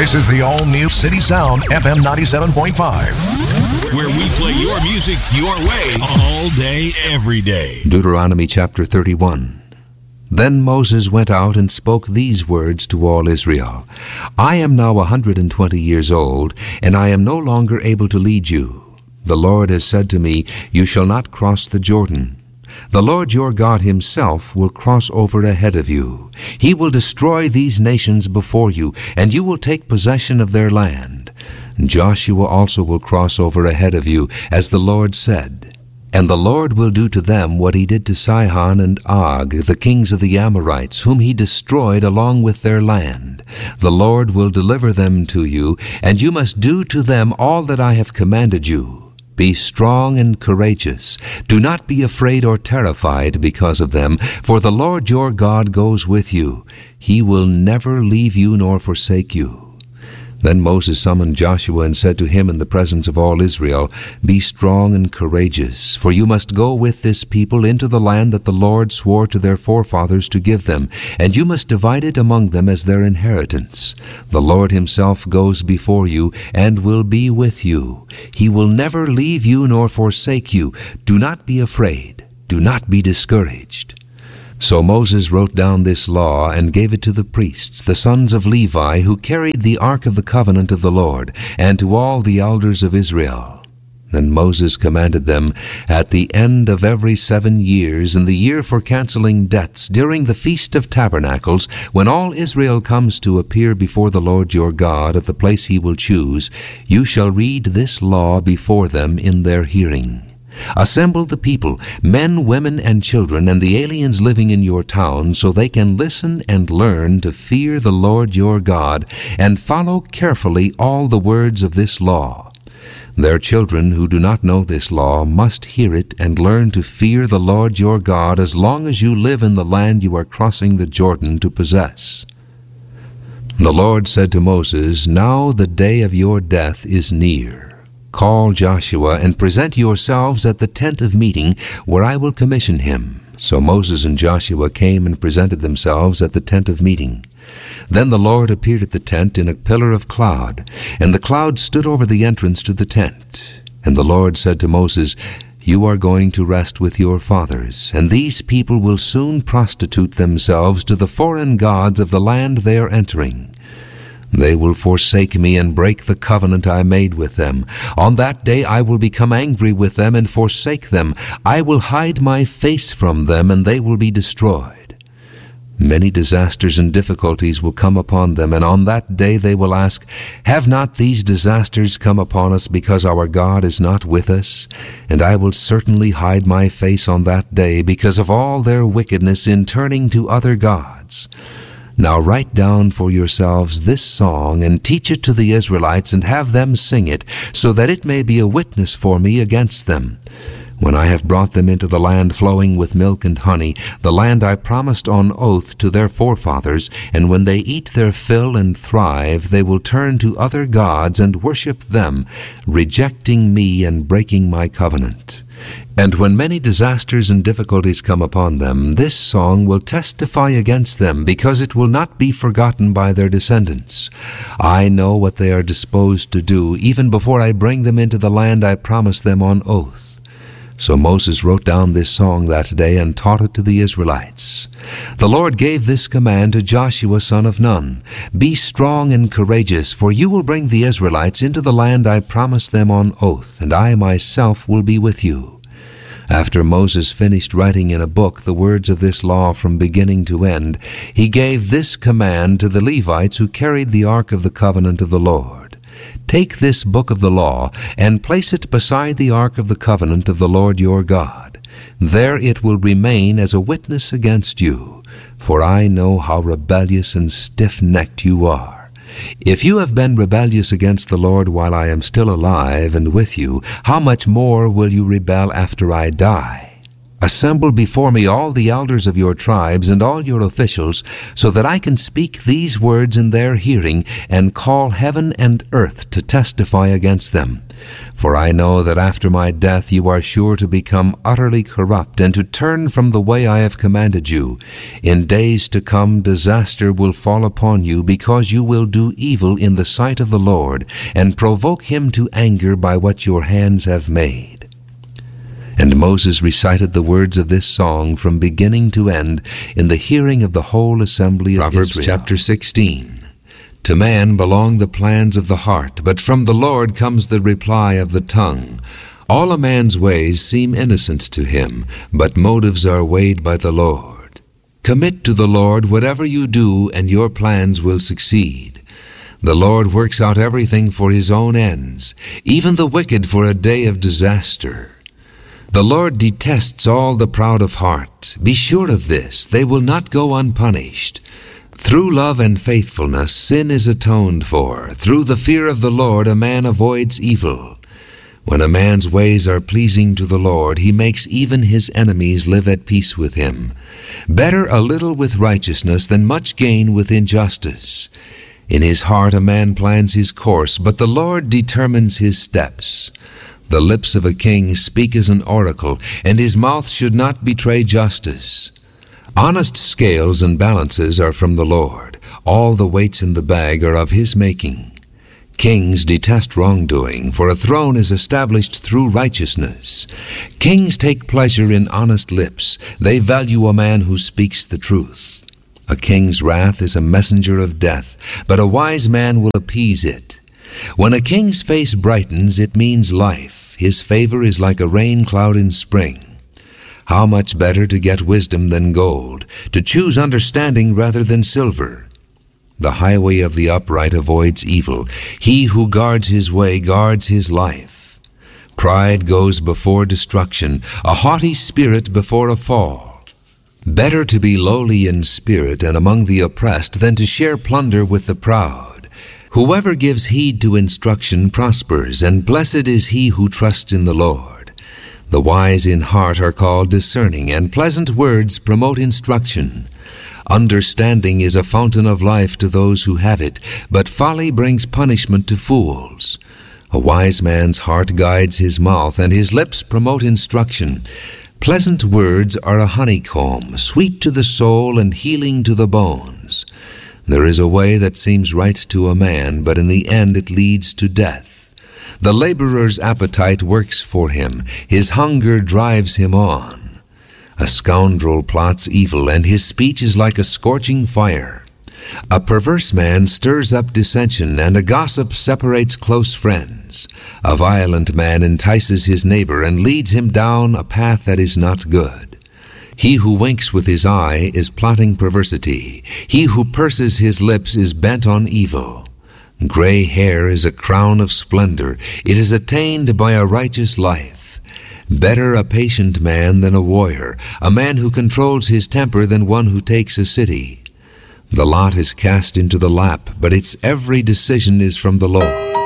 This is the all-new City Sound FM 97.5. Where we play your music your way all day, every day. Deuteronomy chapter 31. Then Moses went out and spoke these words to all Israel. I am now 120 years old, and I am no longer able to lead you. The Lord has said to me, You shall not cross the Jordan. The Lord your God himself will cross over ahead of you. He will destroy these nations before you, and you will take possession of their land. Joshua also will cross over ahead of you, as the Lord said. And the Lord will do to them what he did to Sihon and Og, the kings of the Amorites, whom he destroyed along with their land. The Lord will deliver them to you, and you must do to them all that I have commanded you. Be strong and courageous. Do not be afraid or terrified because of them, for the Lord your God goes with you. He will never leave you nor forsake you. Then Moses summoned Joshua and said to him in the presence of all Israel, Be strong and courageous, for you must go with this people into the land that the Lord swore to their forefathers to give them, and you must divide it among them as their inheritance. The Lord himself goes before you and will be with you. He will never leave you nor forsake you. Do not be afraid. Do not be discouraged. So Moses wrote down this law and gave it to the priests, the sons of Levi, who carried the ark of the covenant of the Lord, and to all the elders of Israel. Then Moses commanded them, At the end of every 7 years, in the year for canceling debts, during the Feast of Tabernacles, when all Israel comes to appear before the Lord your God at the place he will choose, you shall read this law before them in their hearing. Assemble the people, men, women, and children, and the aliens living in your town, so they can listen and learn to fear the Lord your God, and follow carefully all the words of this law. Their children who do not know this law must hear it and learn to fear the Lord your God as long as you live in the land you are crossing the Jordan to possess. The Lord said to Moses, Now the day of your death is near. Call Joshua and present yourselves at the tent of meeting, where I will commission him. So Moses and Joshua came and presented themselves at the tent of meeting. Then the Lord appeared at the tent in a pillar of cloud, and the cloud stood over the entrance to the tent. And the Lord said to Moses, You are going to rest with your fathers, and these people will soon prostitute themselves to the foreign gods of the land they are entering. They will forsake me and break the covenant I made with them. On that day I will become angry with them and forsake them. I will hide my face from them, and they will be destroyed. Many disasters and difficulties will come upon them, and on that day they will ask, Have not these disasters come upon us because our God is not with us? And I will certainly hide my face on that day because of all their wickedness in turning to other gods. Now write down for yourselves this song, and teach it to the Israelites, and have them sing it, so that it may be a witness for me against them. When I have brought them into the land flowing with milk and honey, the land I promised on oath to their forefathers, and when they eat their fill and thrive, they will turn to other gods and worship them, rejecting me and breaking my covenant. And when many disasters and difficulties come upon them, this song will testify against them, because it will not be forgotten by their descendants. I know what they are disposed to do, even before I bring them into the land I promised them on oath. So Moses wrote down this song that day and taught it to the Israelites. The Lord gave this command to Joshua son of Nun, Be strong and courageous, for you will bring the Israelites into the land I promised them on oath, and I myself will be with you. After Moses finished writing in a book the words of this law from beginning to end, he gave this command to the Levites who carried the ark of the covenant of the Lord. Take this book of the law and place it beside the ark of the covenant of the Lord your God. There it will remain as a witness against you, for I know how rebellious and stiff-necked you are. If you have been rebellious against the Lord while I am still alive and with you, how much more will you rebel after I die? Assemble before me all the elders of your tribes and all your officials, so that I can speak these words in their hearing and call heaven and earth to testify against them. For I know that after my death you are sure to become utterly corrupt and to turn from the way I have commanded you. In days to come disaster will fall upon you, because you will do evil in the sight of the Lord, and provoke him to anger by what your hands have made. And Moses recited the words of this song from beginning to end in the hearing of the whole assembly of Proverbs Israel. Chapter 16. To man belong the plans of the heart, but from the Lord comes the reply of the tongue. All a man's ways seem innocent to him, but motives are weighed by the Lord. Commit to the Lord whatever you do, and your plans will succeed. The Lord works out everything for his own ends, even the wicked for a day of disaster. The Lord detests all the proud of heart. Be sure of this, they will not go unpunished. Through love and faithfulness sin is atoned for. Through the fear of the Lord a man avoids evil. When a man's ways are pleasing to the Lord, he makes even his enemies live at peace with him. Better a little with righteousness than much gain with injustice. In his heart a man plans his course, but the Lord determines his steps. The lips of a king speak as an oracle, and his mouth should not betray justice. Honest scales and balances are from the Lord. All the weights in the bag are of his making. Kings detest wrongdoing, for a throne is established through righteousness. Kings take pleasure in honest lips. They value a man who speaks the truth. A king's wrath is a messenger of death, but a wise man will appease it. When a king's face brightens, it means life. His favor is like a rain cloud in spring. How much better to get wisdom than gold, to choose understanding rather than silver. The highway of the upright avoids evil. He who guards his way guards his life. Pride goes before destruction, a haughty spirit before a fall. Better to be lowly in spirit and among the oppressed than to share plunder with the proud. Whoever gives heed to instruction prospers, and blessed is he who trusts in the Lord. The wise in heart are called discerning, and pleasant words promote instruction. Understanding is a fountain of life to those who have it, but folly brings punishment to fools. A wise man's heart guides his mouth, and his lips promote instruction. Pleasant words are a honeycomb, sweet to the soul and healing to the bones. There is a way that seems right to a man, but in the end it leads to death. The laborer's appetite works for him. His hunger drives him on. A scoundrel plots evil, and his speech is like a scorching fire. A perverse man stirs up dissension, and a gossip separates close friends. A violent man entices his neighbor and leads him down a path that is not good. He who winks with his eye is plotting perversity. He who purses his lips is bent on evil. Gray hair is a crown of splendor. It is attained by a righteous life. Better a patient man than a warrior, a man who controls his temper than one who takes a city. The lot is cast into the lap, but its every decision is from the Lord.